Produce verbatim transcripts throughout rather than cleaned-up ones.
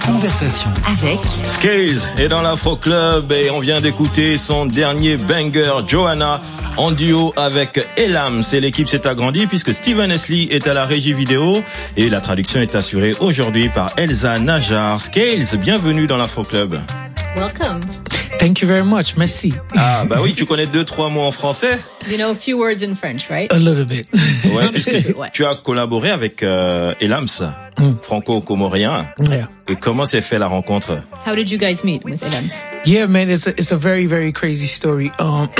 conversation avec Scales est dans l'Afro Club et on vient d'écouter son dernier banger, Joanna, en duo avec Elam. C'est l'équipe s'est agrandie puisque Steven Esli est à la régie vidéo et la traduction est assurée aujourd'hui par Elsa Najar. Scales, bienvenue dans l'Afro Club. Welcome. Thank you very much. Merci. Ah, bah oui, tu connais deux, trois mots en français? You know a few words in French, right? A little bit. Ouais, puisque ouais. Tu as collaboré avec euh, Elams, mm. franco-comorien. Yeah. Et comment s'est fait la rencontre? How did you guys meet with Elams? Yeah, man, it's a, it's a very, very crazy story. Um,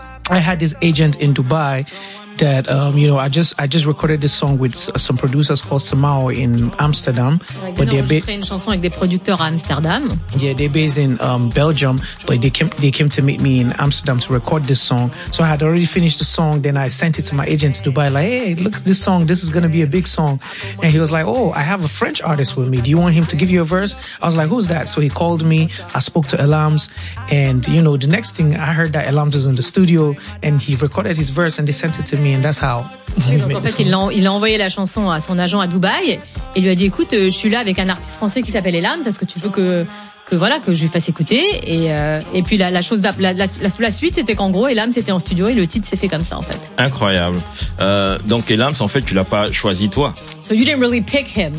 I had this agent in Dubai that, um, you know, I just, I just recorded this song with some producers called Samao in Amsterdam. Ouais, but they're based une chanson avec des producteurs à Amsterdam. Yeah, they're based in um, Belgium, but they came, they came to meet me in Amsterdam to record this song. So I had already finished the song. Then I sent it to my agent to Dubai, like, hey, look at this song. This is going to be a big song. And he was like, oh, I have a French artist with me. Do you want him to give you a verse? I was like, who's that? So he called me. I spoke to Elams. And, you know, the next thing I heard that Elams was in the studio and he recorded his verse and they sent it to me. And that's how. Oui, donc en fait, il a, il a envoyé la chanson à son agent à Dubaï et lui a dit, écoute, je suis là avec un artiste français qui s'appelle Elams. Est-ce que tu veux que, que voilà, que je lui fasse écouter? Et, euh, et puis la, la chose, la, la, la, la suite, c'était qu'en gros, Elams était en studio et le titre s'est fait comme ça, en fait. Incroyable. Euh, donc Elams, en fait, tu l'as pas choisi toi. So you didn't really pick him.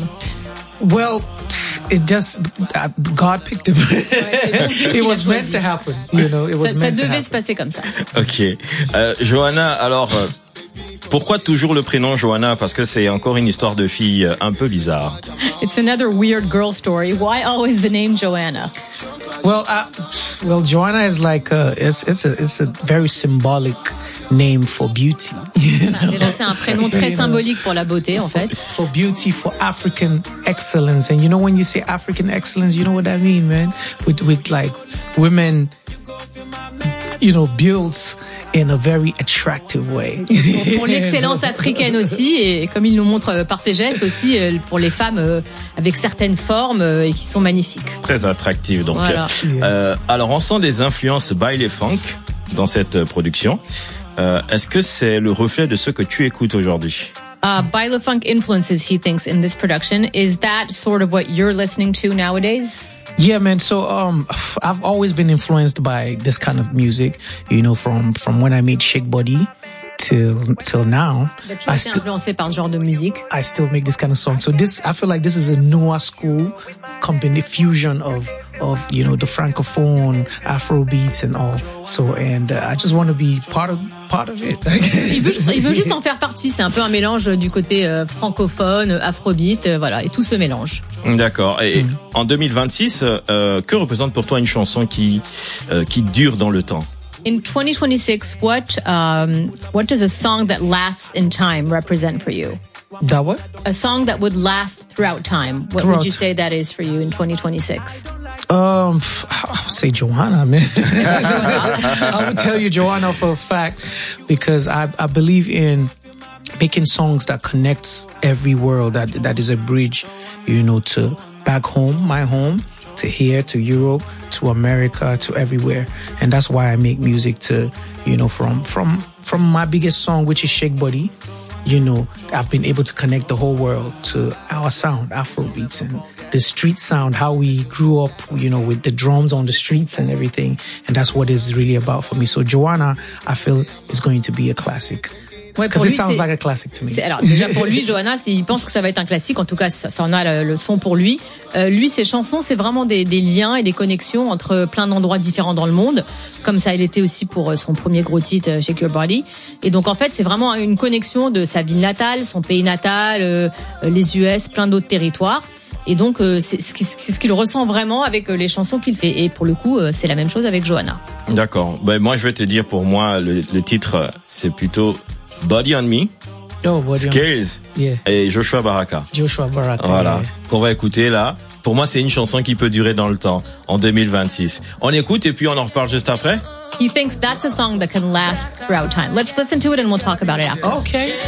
Well, it just uh, God picked him. Ouais, it was meant to happen, you know. It was ça, meant ça to devait happen. se passer comme ça. Ok. Euh, Joanna, alors. Euh, Pourquoi toujours le prénom Joanna? Parce que c'est encore une histoire de fille un peu bizarre. It's another weird girl story. Why always the name Joanna? Well, uh, well, Joanna is like a, it's it's a it's a very symbolic name for beauty. You know? Déjà, c'est un prénom très symbolique pour la beauté, en fait. For beauty, for African excellence, and you know when you say African excellence, you know what I mean, man. With with like women, you know, built in a very attractive way. Pour l'excellence africaine aussi, et comme il nous montre par ses gestes aussi, pour les femmes avec certaines formes et qui sont magnifiques. Très attractive, donc. Voilà. Euh, alors, on sent des influences baile et funk dans cette production. Euh, est-ce que c'est le reflet de ce que tu écoutes aujourd'hui? Uh, baile funk influences, he thinks, in this production. Is that sort of what you're listening to nowadays? Yeah, man. So, um, I've always been influenced by this kind of music, you know, from, from when I made Shake Body till, till now. I still influencé par ce genre de musique. I still make this kind of song. So this, I feel like this is a newer school company fusion of, of, you know, the Francophone, Afro beats and all. So, and uh, I just want to be part of, part of it. il veut juste, il veut juste en faire partie. C'est un peu un mélange du côté euh, francophone, afrobeat, euh, voilà, et tout se mélange. D'accord. Et mm. en deux mille vingt-six, euh, que représente pour toi une chanson qui, euh, qui dure dans le temps? In twenty twenty-six, what, um, what does a song that lasts in time represent for you? That what? A song that would last throughout time. What throughout. would you say that is for you in twenty twenty-six? Um, I would say Joanna, man. I would tell you Joanna for a fact because I, I believe in making songs that connects every world, that that is a bridge, you know, to back home, my home, to here, to Europe, to America, to everywhere. And that's why I make music to, you know, from from from my biggest song, which is Shake Body. You know, I've been able to connect the whole world to our sound, Afro beats, and the street sound, how we grew up, you know, with the drums on the streets and everything. And that's what it's really about for me. So Joanna, I feel, is going to be a classic. Ouais, Because it sounds like a classic to me. Alors déjà pour lui, Joanna, il pense que ça va être un classique. En tout cas, ça, ça en a le, le son pour lui. Euh, lui, ses chansons, c'est vraiment des, des liens et des connexions entre plein d'endroits différents dans le monde, comme ça il était aussi pour son premier gros titre, Shake Your Body. Et donc en fait, c'est vraiment une connexion de sa ville natale, son pays natal, euh, les U S, plein d'autres territoires. Et donc euh, c'est, c'est ce qu'il ressent vraiment avec les chansons qu'il fait. Et pour le coup, euh, c'est la même chose avec Joanna. D'accord. Ben moi, je vais te dire, pour moi, le, le titre, c'est plutôt Body on Me, oh, Body Scales on... yeah. et Joshua Baraka. Joshua Baraka. Voilà, yeah. Qu'on va écouter là. Pour moi, c'est une chanson qui peut durer dans le temps, en deux mille vingt-six. On écoute et puis on en reparle juste après. He thinks that's a song that can last throughout time. Let's listen to it and we'll talk about it after. Okay.